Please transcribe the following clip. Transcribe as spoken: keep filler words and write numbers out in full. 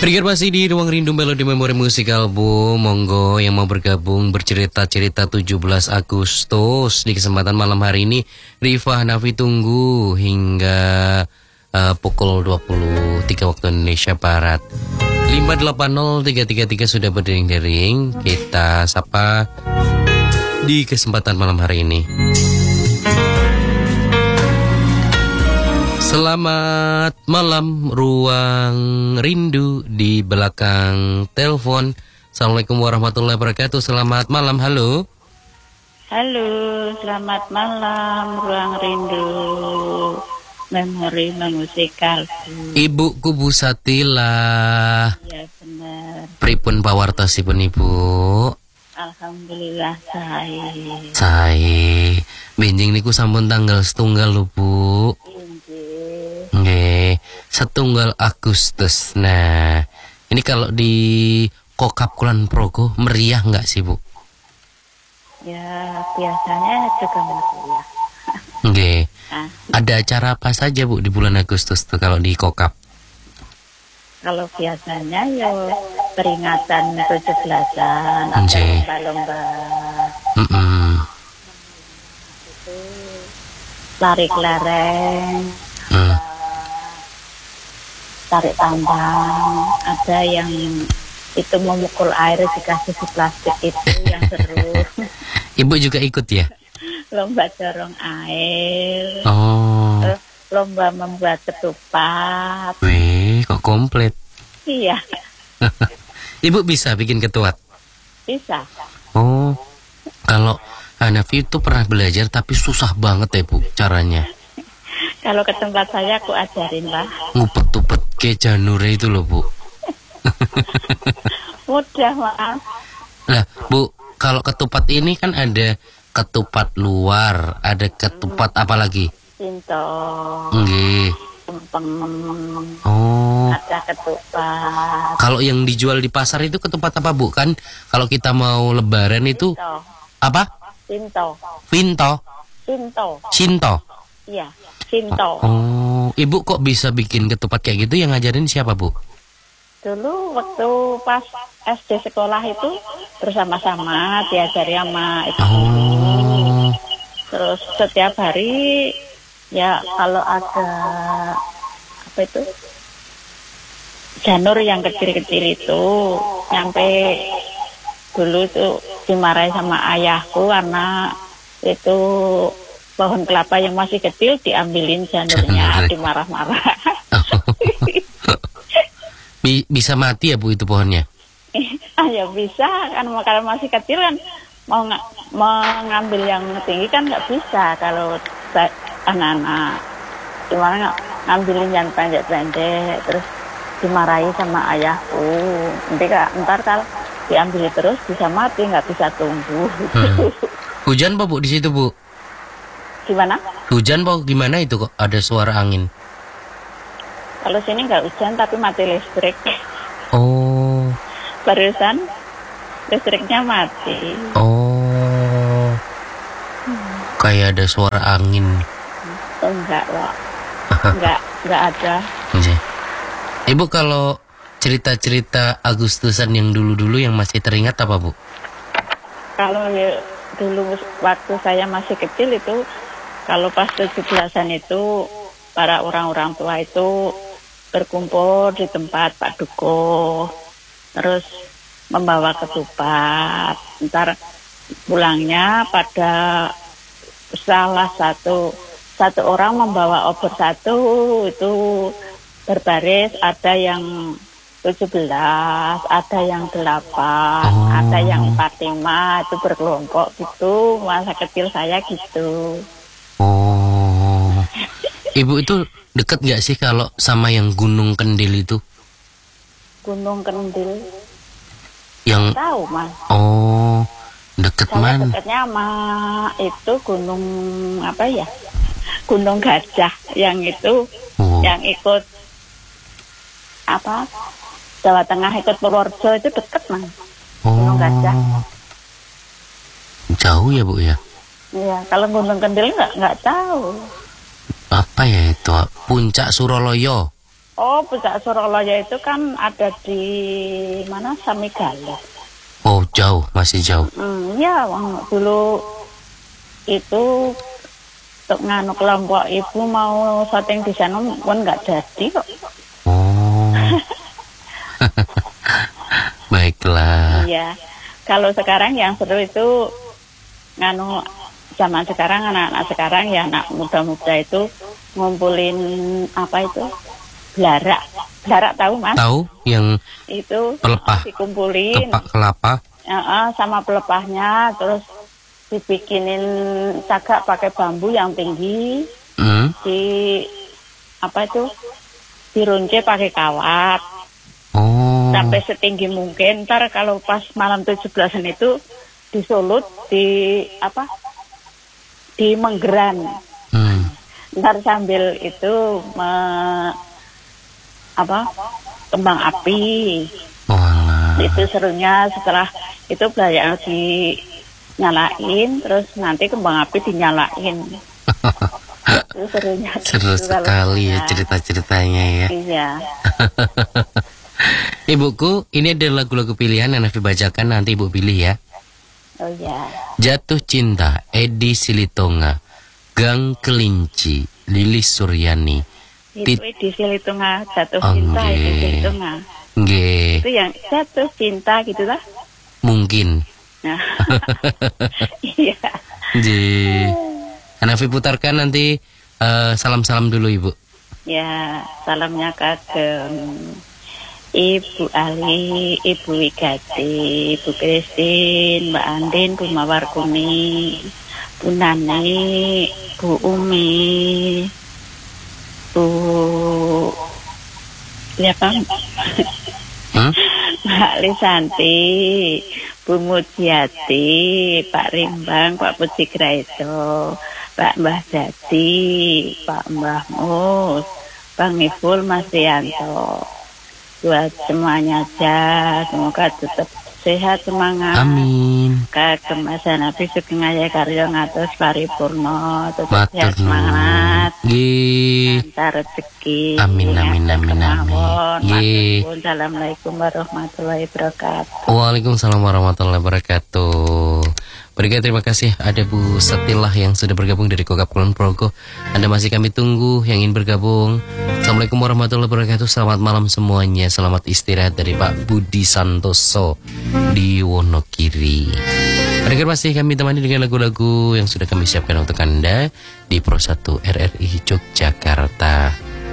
Trigger masih di Ruang Rindu Melodi Memori Musikal, Bu. Monggo yang mau bergabung bercerita-cerita tujuh belas Agustus di kesempatan malam hari ini. Rifa Hanafi tunggu hingga uh, pukul dua puluh tiga waktu Indonesia Barat. lima delapan nol tiga tiga tiga sudah berdering-dering. Kita sapa di kesempatan malam hari ini. Selamat malam, Ruang Rindu di belakang telepon. Assalamualaikum warahmatullahi wabarakatuh. Selamat malam, halo. Halo, selamat malam, Ruang Rindu Memori Musikal. Ibu Kubu Satila. Ya benar. Pripun pawartosipun Ibu? Alhamdulillah saya. Saya benjing niku sampun tanggal setunggal lho, Bu. Nggih, setunggal Agustus. Nah, ini kalau di Kokap Kulon Progo meriah nggak sih, Bu? Ya, biasanya juga meriah. Nggih. Nah, ada acara apa saja, Bu, di bulan Agustus tuh kalau di Kokap? kalau biasanya ya peringatan tujuh belasan atau lomba-lomba. Mm-mm. Itu lari kelereng. Mm. Tarik tambang, ada yang itu memukul air dikasih di plastik itu yang seru. Ibu juga ikut ya? Lomba dorong air. Oh. Terus lomba membuat ketupat. Wih, kok komplit. Iya. Ibu bisa bikin ketupat? Bisa. Oh. Kalau Hanafi itu pernah belajar tapi susah banget ya, Bu, caranya. Kalau ke tempat saya aku ajarin, Pak. Ngupet-upet ke janure itu loh, Bu. Mudah, Mas. Lah, Bu, kalau ketupat ini kan ada ketupat luar, ada ketupat hmm. apa lagi? Cinto. Nggih. Tumpeng. Oh. Ada ketupat. Kalau yang dijual di pasar itu ketupat apa, Bu? Kan kalau kita mau lebaran itu Cinto. apa? Cinto. Vinto. Cinto. Cinto. Iya. Cinto. Oh, Ibu kok bisa bikin ketupat kayak gitu? Yang ngajarin siapa, Bu? Dulu waktu pas S D sekolah itu bersama-sama diajari sama ibu. Oh. Terus setiap hari ya kalau ada apa itu janur yang kecil-kecil itu nyampe dulu itu dimarahi sama ayahku karena itu pohon kelapa yang masih kecil diambilin janurnya, dimarah-marah. Bisa mati ya, Bu, itu pohonnya? Ah ya bisa kan, kalau masih kecil kan mau ng- mengambil yang tinggi kan nggak bisa kalau anak-anak. Gimana ngambilin yang pendek-pendek terus dimarahi sama ayahku. Nanti kak, ntar kalau diambil terus bisa mati, nggak bisa tumbuh. Hmm. Hujan apa, Bu, di situ, Bu? Gimana? Hujan po gimana itu kok ada suara angin? Kalau sini nggak hujan tapi mati listrik. Oh. Barusan listriknya mati. Oh. Hmm. Kayak ada suara angin. Oh, enggak loh. enggak, enggak ada. Ibu kalau cerita-cerita Agustusan yang dulu-dulu yang masih teringat apa, Bu? Kalau ya, dulu waktu saya masih kecil itu kalau pas tujuh belasan itu para orang-orang tua itu berkumpul di tempat Pak Duko, terus membawa ketupat. Ntar pulangnya pada salah satu satu orang membawa obor satu itu berbaris, ada yang tujuh belas, ada yang delapan, oh. ada yang empat puluh lima, itu berkelompok gitu. Masa kecil saya gitu. Oh, Ibu itu deket nggak sih kalau sama yang Gunung Kendil itu? Gunung Kendil? Yang tahu, Mas. Oh, deket saya man? Deketnya sama itu gunung apa ya? Gunung Gajah yang itu, oh. yang ikut apa? Jawa Tengah ikut Purworejo itu deket, Mas. Oh. Gunung Gajah. Jauh ya, Bu ya? Iya, kalau Gunung Kendil nggak nggak tahu. Apa ya itu? Puncak Suroloyo. Oh, puncak Suralaya itu kan ada di mana? Samigalo. Oh, jauh, masih jauh. Hmm, ya, wong dulu itu untuk nganu kelompok ibu mau syuting di sana pun nggak jadi kok. Oh. Baiklah. Iya. Kalau sekarang yang seru itu nganu zaman sekarang anak-anak sekarang ya anak muda-muda itu ngumpulin apa itu? Blarak. Blarak tahu Mas? Tahu yang Itu pelepah dikumpulin. kepak kelapa. Ya, uh, sama pelepahnya terus dibikinin cagak pakai bambu yang tinggi. Hmm. Di apa itu? Dirunce pakai kawat. Oh. Sampai setinggi mungkin. Ntar kalau pas malam tujuh belasan itu disulut di apa? Di menggeran. Hmm. Ntar sambil itu me, apa? Kembang api. Walah. Itu serunya setelah itu belajar dinyalain terus nanti kembang api dinyalain. Itu serunya. Seru sekali ya cerita-ceritanya ya. Iya. Ibuku, ini ada lagu-lagu pilihan yang Nafi bacakan, nanti ibu pilih ya. Oh ya. Jatuh Cinta, Edi Silitonga, Gang Kelinci, Lilis Suryani. Itu di Silitonga, Jatuh Cinta okay. di Silitonga. Nggih. Itu yang Jatuh Cinta gitu lah. Mungkin. Nah. Iya. Nggih. Nafi putarkan nanti uh, salam-salam dulu ibu. Ya, salamnya kagem Ibu Ali, Ibu Wigati, Ibu Kristin, Mbak Andin, Bu Mawarkuni, Bu Nani, Bu Umi, Bu siapa? Hmm? Mbak Lisanti, Bu Mujiati, Pak Rimbang, Pak Puji Graito, Pak Mbah Dadi, Pak Mbah Mus, Bang Ibul, Mas Rianto. Buat semuanya aja, semoga tetap sehat, semangat. Amin. Kagem Asa Nabi Sugeng Aya Karya ngatos paripurna, tetap Matur sehat, semangat. Nggih. Lancar rezeki. Amin, amin, amin, amin. Nggih. Assalamualaikum warahmatullahi wabarakatuh. Waalaikumsalam warahmatullahi wabarakatuh. Berikan terima kasih ada Bu Setilah yang sudah bergabung dari Kokap Kulon Progo. Anda masih kami tunggu yang ingin bergabung. Assalamualaikum warahmatullahi wabarakatuh. Selamat malam semuanya. Selamat istirahat dari Pak Budi Santoso di Wonokiri. Berikan masih kami temani dengan lagu-lagu yang sudah kami siapkan untuk Anda di Pro satu R R I Yogyakarta.